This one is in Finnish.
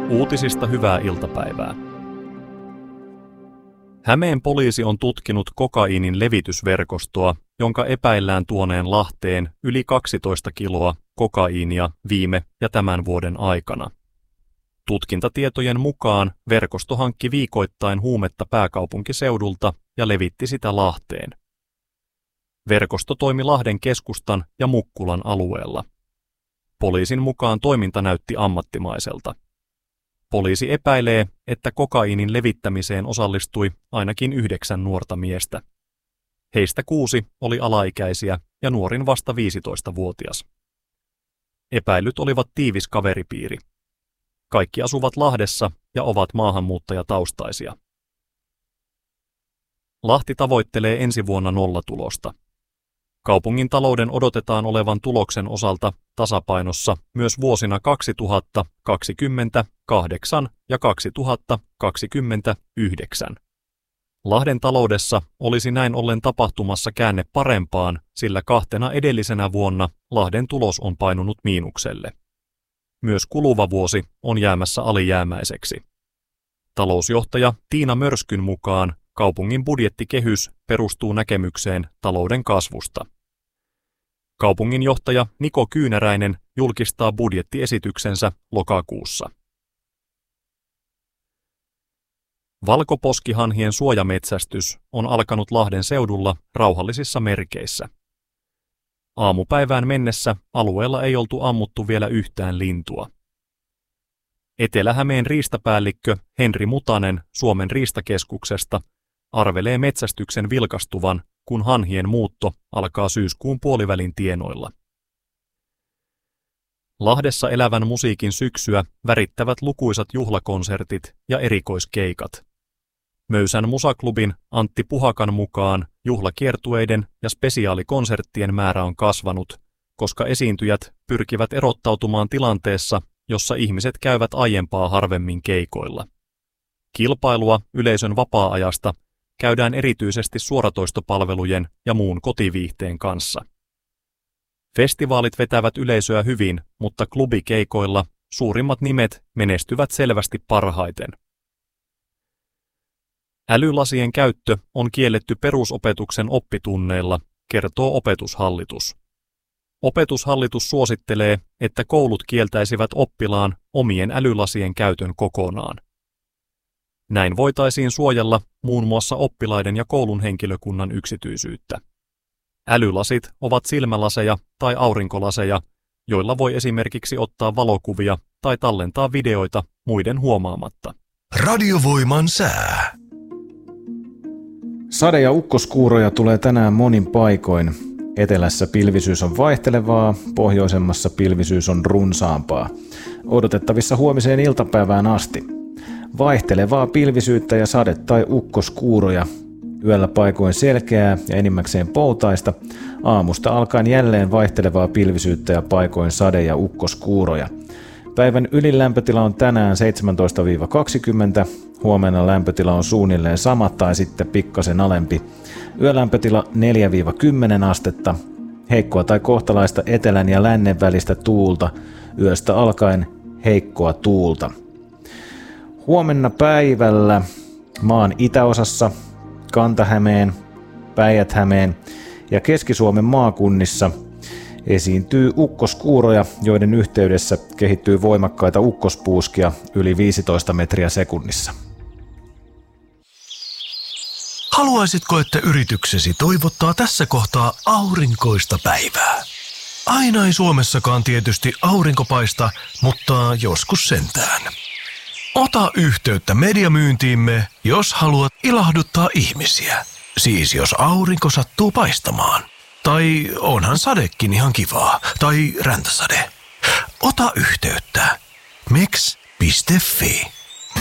Uutisista hyvää iltapäivää. Hämeen poliisi on tutkinut kokaiinin levitysverkostoa, jonka epäillään tuoneen Lahteen yli 12 kiloa kokaiinia viime ja tämän vuoden aikana. Tutkintatietojen mukaan verkosto hankki viikoittain huumetta pääkaupunkiseudulta ja levitti sitä Lahteen. Verkosto toimi Lahden keskustan ja Mukkulan alueella. Poliisin mukaan toiminta näytti ammattimaiselta. Poliisi epäilee, että kokaiinin levittämiseen osallistui ainakin 9 nuorta miestä. Heistä 6 oli alaikäisiä ja nuorin vasta 15-vuotias. Epäilyt olivat tiivis kaveripiiri. Kaikki asuvat Lahdessa ja ovat maahanmuuttajataustaisia. Lahti tavoittelee ensi vuonna nollatulosta. Kaupungin talouden odotetaan olevan tuloksen osalta tasapainossa myös vuosina 2028 ja 2029. Lahden taloudessa olisi näin ollen tapahtumassa käänne parempaan, sillä 2 edellisenä vuonna Lahden tulos on painunut miinukselle. Myös kuluva vuosi on jäämässä alijäämäiseksi. Talousjohtaja Tiina Mörskyn mukaan kaupungin budjettikehys perustuu näkemykseen talouden kasvusta. Kaupunginjohtaja Niko Kyynäräinen julkistaa budjettiesityksensä lokakuussa. Valkoposkihanhien suojametsästys on alkanut Lahden seudulla rauhallisissa merkeissä. Aamupäivään mennessä alueella ei oltu ammuttu vielä yhtään lintua. Etelä-Hämeen riistapäällikkö Henri Mutanen Suomen riistakeskuksesta arvelee metsästyksen vilkastuvan, kun hanhien muutto alkaa syyskuun puolivälin tienoilla. Lahdessa elävän musiikin syksyä värittävät lukuisat juhlakonsertit ja erikoiskeikat. Möysän musaklubin Antti Puhakan mukaan juhlakiertueiden ja spesiaalikonserttien määrä on kasvanut, koska esiintyjät pyrkivät erottautumaan tilanteessa, jossa ihmiset käyvät aiempaa harvemmin keikoilla. Kilpailua yleisön vapaa-ajasta käydään erityisesti suoratoistopalvelujen ja muun kotiviihteen kanssa. Festivaalit vetävät yleisöä hyvin, mutta klubikeikoilla suurimmat nimet menestyvät selvästi parhaiten. Älylasien käyttö on kielletty perusopetuksen oppitunneilla, kertoo Opetushallitus. Opetushallitus suosittelee, että koulut kieltäisivät oppilaan omien älylasien käytön kokonaan. Näin voitaisiin suojella muun muassa oppilaiden ja koulun henkilökunnan yksityisyyttä. Älylasit ovat silmälaseja tai aurinkolaseja, joilla voi esimerkiksi ottaa valokuvia tai tallentaa videoita muiden huomaamatta. Radiovoiman sää. Sade- ja ukkoskuuroja tulee tänään monin paikoin. Etelässä pilvisyys on vaihtelevaa, pohjoisemmassa pilvisyys on runsaampaa. Odotettavissa huomiseen iltapäivään asti. Vaihtelevaa pilvisyyttä ja sade- tai ukkoskuuroja. Yöllä paikoin selkeää ja enimmäkseen poutaista. Aamusta alkaen jälleen vaihtelevaa pilvisyyttä ja paikoin sade- ja ukkoskuuroja. Päivän ylin lämpötila on tänään 17-20. Huomenna lämpötila on suunnilleen sama tai sitten pikkasen alempi. Yölämpötila 4-10 astetta. Heikkoa tai kohtalaista etelän ja lännen välistä tuulta. Yöstä alkaen heikkoa tuulta. Huomenna päivällä maan itäosassa, Kanta-Hämeen, Päijät-Hämeen ja Keski-Suomen maakunnissa esiintyy ukkoskuuroja, joiden yhteydessä kehittyy voimakkaita ukkospuuskia yli 15 metriä sekunnissa. Haluaisitko, että yrityksesi toivottaa tässä kohtaa aurinkoista päivää? Aina ei Suomessakaan tietysti aurinko paista, mutta joskus sentään. Ota yhteyttä mediamyyntiimme, jos haluat ilahduttaa ihmisiä. Siis jos aurinko sattuu paistamaan. Tai onhan sadekin ihan kivaa. Tai räntäsade. Ota yhteyttä. meks.fi